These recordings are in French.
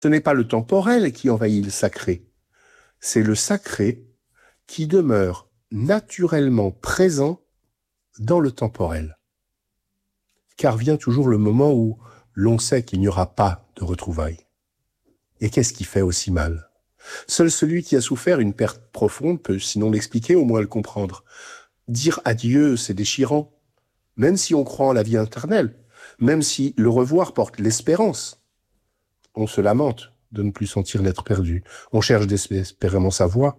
Ce n'est pas le temporel qui envahit le sacré, c'est le sacré qui demeure naturellement présent dans le temporel. Car vient toujours le moment où l'on sait qu'il n'y aura pas de retrouvailles. Et qu'est-ce qui fait aussi mal? Seul celui qui a souffert une perte profonde peut, sinon l'expliquer, au moins le comprendre. Dire adieu, c'est déchirant, même si on croit en la vie éternelle, même si le revoir porte l'espérance. On se lamente de ne plus sentir l'être perdu. On cherche désespérément sa voie.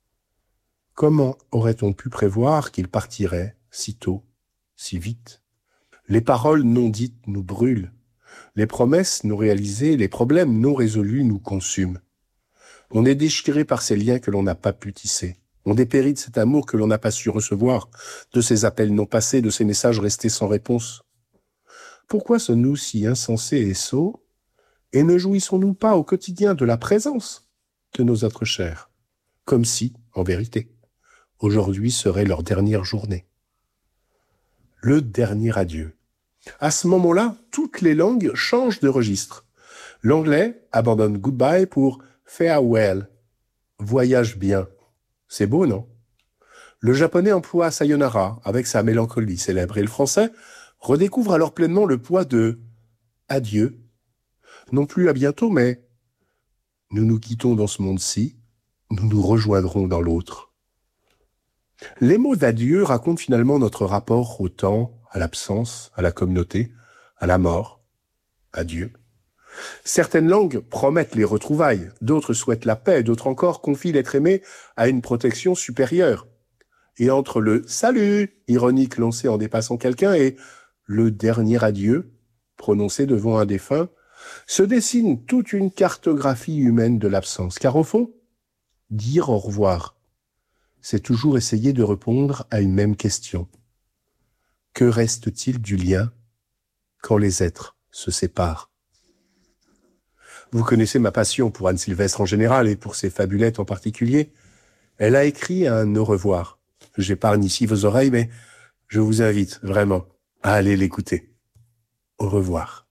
Comment aurait-on pu prévoir qu'il partirait si tôt, si vite? Les paroles non dites nous brûlent. Les promesses non réalisées, les problèmes non résolus nous consument. On est déchiré par ces liens que l'on n'a pas pu tisser. On dépérit de cet amour que l'on n'a pas su recevoir, de ces appels non passés, de ces messages restés sans réponse. Pourquoi sommes-nous si insensés et sots, et ne jouissons-nous pas au quotidien de la présence de nos êtres chers, comme si, en vérité, aujourd'hui serait leur dernière journée? Le dernier adieu. À ce moment-là, toutes les langues changent de registre. L'anglais abandonne goodbye pour farewell, voyage bien. C'est beau, non? Le japonais emploie sayonara avec sa mélancolie célèbre et le français redécouvre alors pleinement le poids de adieu. Non plus à bientôt, mais nous nous quittons dans ce monde-ci, nous nous rejoindrons dans l'autre. Les mots d'adieu racontent finalement notre rapport au temps, à l'absence, à la communauté, à la mort, à Dieu. Certaines langues promettent les retrouvailles, d'autres souhaitent la paix, d'autres encore confient l'être aimé à une protection supérieure. Et entre le « salut » ironique lancé en dépassant quelqu'un et le dernier adieu prononcé devant un défunt, se dessine toute une cartographie humaine de l'absence. Car au fond, dire au revoir, c'est toujours essayer de répondre à une même question. Que reste-t-il du lien quand les êtres se séparent? Vous connaissez ma passion pour Anne Sylvestre en général et pour ses fabulettes en particulier. Elle a écrit un au revoir. J'épargne ici vos oreilles, mais je vous invite vraiment à aller l'écouter. Au revoir.